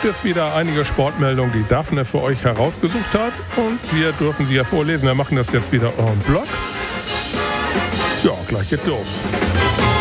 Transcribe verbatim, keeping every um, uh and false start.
gibt es wieder einige Sportmeldungen, die Daphne für euch herausgesucht hat. Und wir dürfen sie ja vorlesen. Wir machen das jetzt wieder en bloc. Ja, gleich geht's los.